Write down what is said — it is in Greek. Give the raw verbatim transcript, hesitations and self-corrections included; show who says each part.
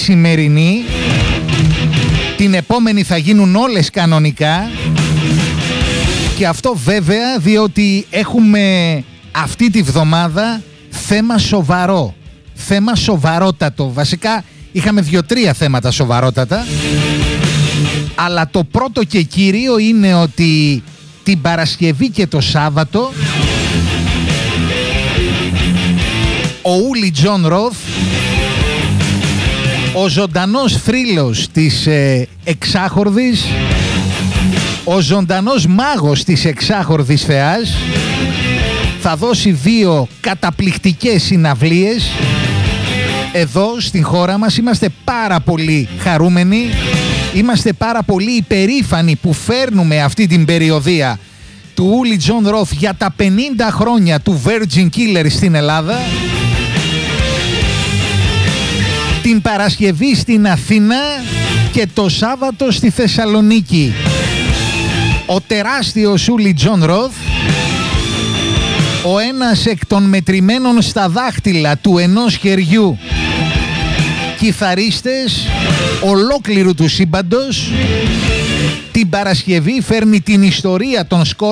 Speaker 1: σημερινή. Την επόμενη θα γίνουν όλες κανονικά. Και αυτό βέβαια διότι έχουμε αυτή τη βδομάδα θέμα σοβαρό. Θέμα σοβαρότατο. Βασικά είχαμε δύο-τρία θέματα σοβαρότατα. Αλλά το πρώτο και κύριο είναι ότι την Παρασκευή και το Σάββατο ο Ούλι Τζον Ροθ, ο ζωντανός θρύλος της ε, εξάχορδης, ο ζωντανός μάγος της εξάχορδης θεάς, θα δώσει δύο καταπληκτικές συναυλίες εδώ στην χώρα μας. Είμαστε πάρα πολύ χαρούμενοι, είμαστε πάρα πολύ υπερήφανοι που φέρνουμε αυτή την περιοδεία του Ούλι Τζον Ροθ για τα πενήντα χρόνια του Virgin Killer στην Ελλάδα. Την Παρασκευή στην Αθήνα και το Σάββατο στη Θεσσαλονίκη. Ο τεράστιος Ούλι Τζον Ροθ, ο ένας εκ των μετρημένων στα δάχτυλα του ενός χεριού κιθαρίστες ολόκληρου του σύμπαντος, την Παρασκευή φέρνει την ιστορία των σκόρ